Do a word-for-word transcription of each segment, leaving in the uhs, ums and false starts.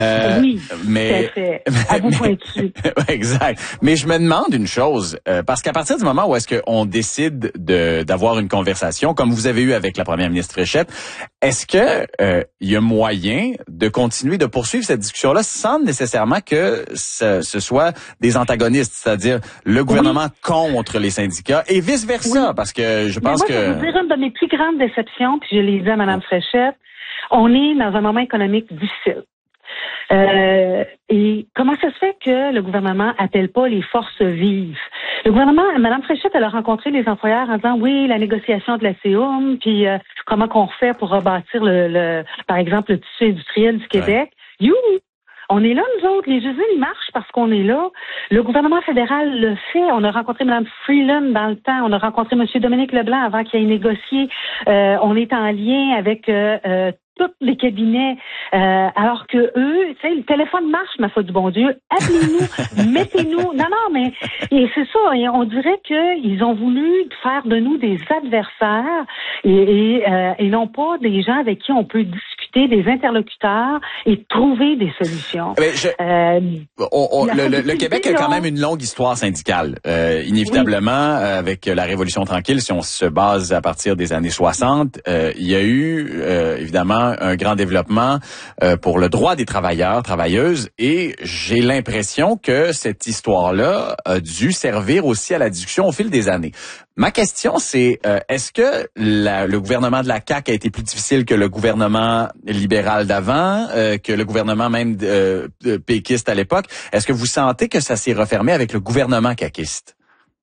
Euh, oui, mais, tout à fait. À vous pointu. Exact. Mais je me demande une chose, euh, parce qu'à partir du moment où est-ce qu'on décide de d'avoir une conversation, comme vous avez eu avec la première ministre Fréchette, est-ce que euh, il y a moyen de continuer de poursuivre cette discussion-là sans nécessairement que ce, ce soit des antagonistes, c'est-à-dire le gouvernement oui. contre les syndicats et vice-versa, oui. parce que je pense Mais moi, que... je vais vous dire une de mes plus grandes déceptions, puis je l'ai dit à Mme Fréchette, on est dans un moment économique difficile. Euh, et comment ça se fait que le gouvernement appelle pas les forces vives? Le gouvernement, Mme Fréchette, elle a rencontré les employeurs en disant oui, la négociation de la C O M, puis euh, comment qu'on fait pour rebâtir le, le par exemple, le tissu industriel du Québec. Ouais. You! On est là, nous autres. Les usines, ils marchent parce qu'on est là. Le gouvernement fédéral le fait. On a rencontré Mme Freeland dans le temps. On a rencontré M. Dominique Leblanc avant qu'il ait négocié. Euh, on est en lien avec euh, euh, tous les cabinets, euh, alors que eux, tu sais, le téléphone marche, ma foi du bon Dieu. Appelez-nous, mettez-nous. Non, non, mais et c'est ça. Et on dirait qu'ils ont voulu faire de nous des adversaires et, et, euh, et non pas des gens avec qui on peut discuter, des interlocuteurs et trouver des solutions. Mais je, euh, on, on, le, le, le Québec a quand même une longue histoire syndicale. Euh, inévitablement, oui. avec la Révolution tranquille, si on se base à partir des années soixante, euh, il y a eu euh, évidemment un grand développement euh, pour le droit des travailleurs, travailleuses, et j'ai l'impression que cette histoire-là a dû servir aussi à la discussion au fil des années. Ma question, c'est euh, est-ce que la, le gouvernement de la C A Q a été plus difficile que le gouvernement libéral d'avant, euh, que le gouvernement même euh, péquiste à l'époque? Est-ce que vous sentez que ça s'est refermé avec le gouvernement caquiste?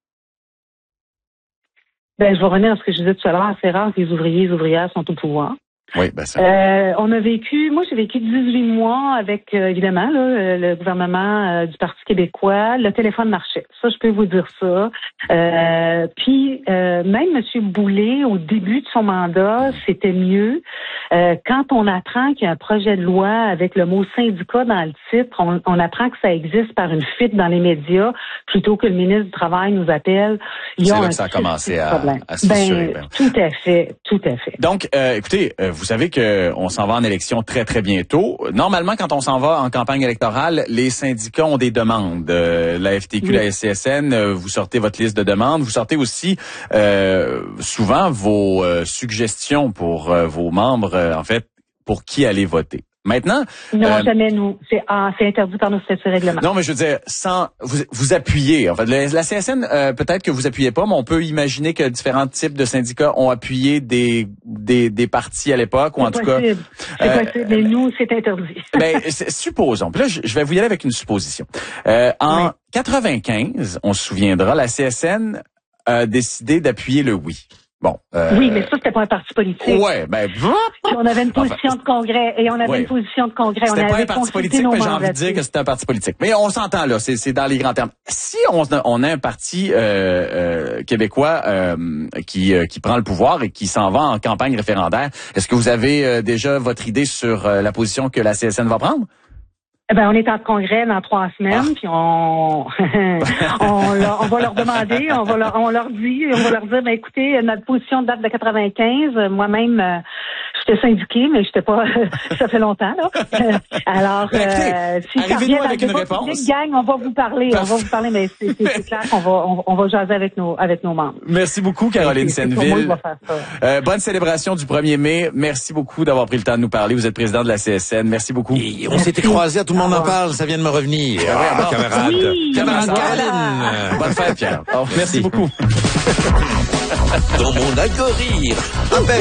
Ben, je vais revenir à ce que je disais tout à l'heure. C'est rare que les ouvriers et les ouvrières sont au pouvoir. Oui, ben ça. Euh, on a vécu, moi j'ai vécu dix-huit mois avec, euh, évidemment, là, le gouvernement euh, du Parti québécois. Le téléphone marchait. Ça, je peux vous dire ça. Euh, puis, euh, même M. Boulay, au début de son mandat, c'était mieux. Euh, quand on apprend qu'il y a un projet de loi avec le mot syndicat dans le titre, on, on apprend que ça existe par une fuite dans les médias, plutôt que le ministre du Travail nous appelle. Il y a C'est là un que ça a commencé à, à se ben, fissurer. Tout à fait, tout à fait. Donc, euh, écoutez, euh, vous savez que on s'en va en élection très, très bientôt. Normalement, quand on s'en va en campagne électorale, les syndicats ont des demandes. Euh, la F T Q, oui. la S C S N, euh, vous sortez votre liste de demandes. Vous sortez aussi euh, souvent vos euh, suggestions pour euh, vos membres, euh, en fait, pour qui aller voter. Maintenant, non, euh, jamais nous. C'est, ah, c'est interdit par nos statuts règlements. Non, mais je veux dire, sans vous, vous appuyez. En fait, la, la C S N, euh, peut-être que vous appuyez pas, mais on peut imaginer que différents types de syndicats ont appuyé des des, des partis à l'époque, ou en tout cas. C'est euh, possible, mais nous, c'est interdit. Ben, supposons. Puis là, je, je vais vous y aller avec une supposition. Euh, en oui. quatre-vingt-quinze, on se souviendra, la C S N a décidé d'appuyer le oui. Bon. Euh, oui, mais ça, c'était pas un parti politique. Ouais, ben. Puis on avait une position enfin, de congrès et on avait ouais. une position de congrès. C'était on pas avait un parti politique, mais j'ai envie de dire que c'était un parti politique. Mais on s'entend là, c'est, c'est dans les grands termes. Si on, on a un parti euh, euh, québécois euh, qui euh, qui prend le pouvoir et qui s'en va en campagne référendaire, est-ce que vous avez euh, déjà votre idée sur euh, la position que la C S N va prendre? Eh ben, on est en congrès dans trois semaines, ah. puis on, on, leur, on va leur demander, on va leur, on leur dit, on va leur dire, ben écoutez, notre position date de quatre-vingt-quinze. Moi-même, euh, j'étais syndiquée, mais j'étais pas, ça fait longtemps là. Alors, ben, écoutez, euh, si ça revient avec une réponse, public, gang, on va vous parler, on va vous parler, mais c'est, c'est, c'est clair qu'on va, on, on va jaser avec nos, avec nos membres. Merci beaucoup, Caroline Senneville. Euh, bonne célébration du premier mai. Merci beaucoup d'avoir pris le temps de nous parler. Vous êtes président de la C S N. Merci beaucoup. Et on s'était croisés à tout le monde en parle, ça vient de me revenir. Ah, ah, camarade. Oui, camarade Caroline. Bonne fête, Pierre. Oh, merci. merci beaucoup. Dans mon algorithme. Ah ben.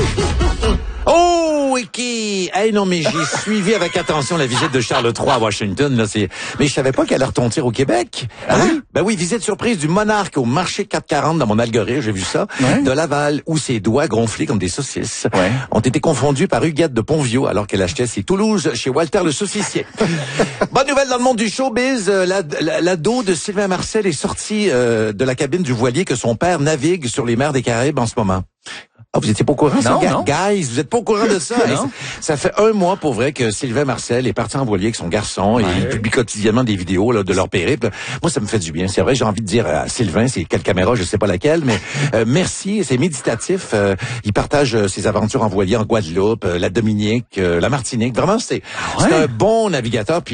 Oh, Wiki! Hey, non, mais j'ai suivi avec attention la visite de Charles trois à Washington, là, c'est, mais je savais pas qu'elle allait retentir au Québec. Hein? Ah oui? Ben oui, visite surprise du monarque au marché quatre cent quarante dans mon algorithme, j'ai vu ça. Ouais. De Laval, où ses doigts gonflés comme des saucisses ouais. ont été confondus par Huguette de Pontvio alors qu'elle achetait ses Toulouse chez Walter le saucissier. Bonne nouvelle dans le monde du showbiz, la, la, l'ado de Sylvain Marcel est sorti euh, de la cabine du voilier que son père navigue sur les mers des Caraïbes en ce moment. Ah, vous étiez pas au courant, ça? Non, non. Guys, vous êtes pas au courant de ça? Hey, ça fait un mois, pour vrai, que Sylvain Marcel est parti en voilier avec son garçon ouais. et il publie quotidiennement des vidéos là, de leur périple. Moi, ça me fait du bien. C'est vrai, j'ai envie de dire à Sylvain, c'est quelle caméra, je sais pas laquelle, mais euh, merci, c'est méditatif. Euh, il partage euh, ses aventures en voilier en Guadeloupe, euh, la Dominique, euh, la Martinique. Vraiment, c'est, ah ouais? c'est un bon navigateur. Puis